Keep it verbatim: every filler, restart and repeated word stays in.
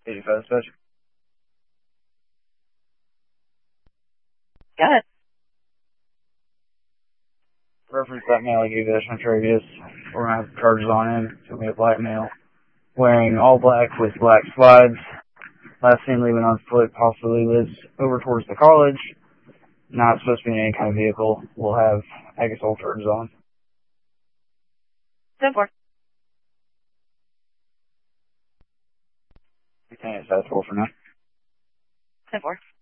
eighty-five dispatch. Got it. Reference that male I gave you, that's Travius. We're going to have charges on him. It's going to be a black male. Wearing all black with black slides. Last seen leaving on foot, possibly lives over towards the college. Not supposed to be in any kind of vehicle. We'll have, I guess, all charges on. ten four. We can't, that's all for now. ten four.